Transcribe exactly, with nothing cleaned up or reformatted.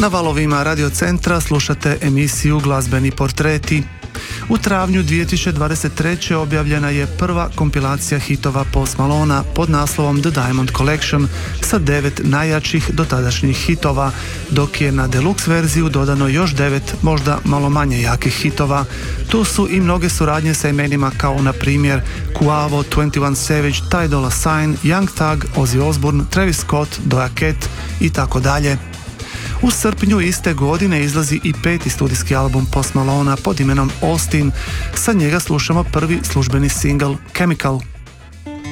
Na valovima Radio Centra slušate emisiju Glazbeni portreti. U travnju dvije tisuće dvadeset treće. objavljena je prva kompilacija hitova Post Malona pod naslovom The Diamond Collection sa devet najjačih dotadašnjih hitova, dok je na deluxe verziju dodano još devet možda malo manje jakih hitova. Tu su i mnoge suradnje sa imenima kao na primjer Quavo, twenty one Savage, Ty Dolla Sign, Young Thug, Ozzy Osbourne, Travis Scott, Doja Cat i tako dalje. U srpnju iste godine izlazi i peti studijski album Post Malona pod imenom Austin. Sa njega slušamo prvi službeni single Chemical.